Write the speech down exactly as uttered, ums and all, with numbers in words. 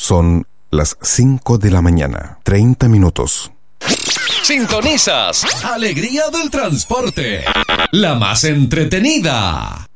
Son las cinco de la mañana, treinta minutos. Sintonizas Alegría del Transporte, la más entretenida.